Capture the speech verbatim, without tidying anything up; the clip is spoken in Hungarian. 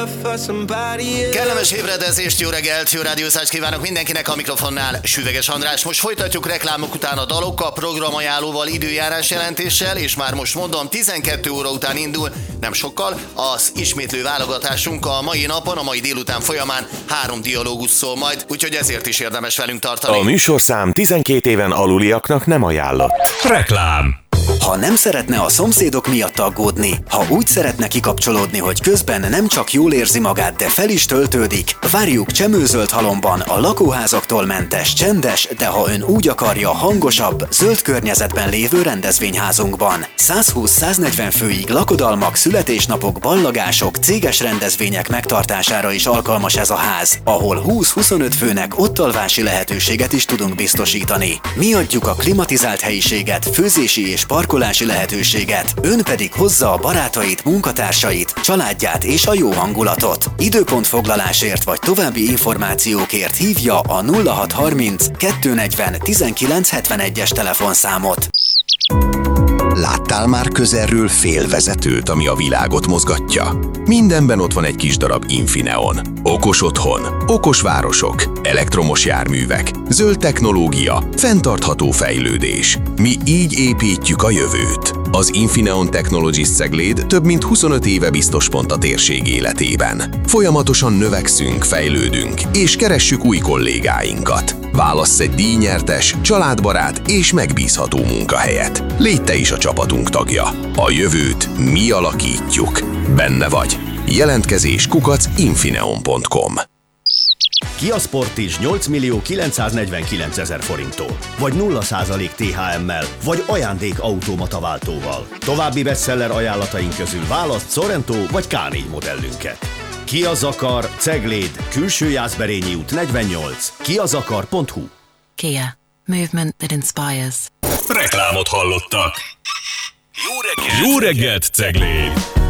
Kellemes ébredezést, jó reggelt, jó rádiózást kívánok mindenkinek, a mikrofonnál Süveges András. Most folytatjuk reklámok után a dalokkal, programajánlóval, időjárás jelentéssel, és már most mondom, tizenkét óra után indul, nem sokkal, az ismétlő válogatásunk a mai napon, a mai délután folyamán három dialógus szól majd, úgyhogy ezért is érdemes velünk tartani. A műsorszám tizenkét éven aluliaknak nem ajánlott. Reklám. Ha nem szeretne a szomszédok miatt aggódni, ha úgy szeretne kikapcsolódni, hogy közben nem csak jól érzi magát, de fel is töltődik, várjuk Csemőzöld Halomban a lakóházaktól mentes, csendes, de ha ön úgy akarja, hangosabb, zöld környezetben lévő rendezvényházunkban. százhúsz-száznegyven főig lakodalmak, születésnapok, ballagások, céges rendezvények megtartására is alkalmas ez a ház, ahol húsz-huszonöt főnek ottalvási lehetőséget is tudunk biztosítani. Mi adjuk a klimatizált helyiséget, főzési és parkolási lehetőséget, ön pedig hozza a barátait, munkatársait, családját és a jó hangulatot. Időpontfoglalásért vagy további információkért hívja a nulla hat harminc kettőnegyven tizenkilenc hetvenegyes telefonszámot. Láttál már közelről félvezetőt, ami a világot mozgatja? Mindenben ott van egy kis darab Infineon. Okos otthon, okos városok, elektromos járművek, zöld technológia, fenntartható fejlődés. Mi így építjük a jövőt. Az Infineon Technologies Cegléd több mint huszonöt éve biztos pont a térség életében. Folyamatosan növekszünk, fejlődünk, és keressük új kollégáinkat. Válassz egy díjnyertes, családbarát és megbízható munkahelyet. Légy te is a csapatunk tagja. A jövőt mi alakítjuk. Benne vagy. Jelentkezés kukac infineon pont com. Kia Sportage nyolc millió kilencszáznegyvenkilencezer forinttól, vagy nulla százalék té há emmel, vagy ajándék automata váltóval. További bestseller ajánlataink közül választ Sorento vagy ká négy modellünket. Kia Zakar, Cegléd, Külső Jászberényi út negyvennyolc, kiazakar pont hu. Kia. Movement that inspires. Reklámot hallottak. Jó reggelt, Jó reggelt Cegléd!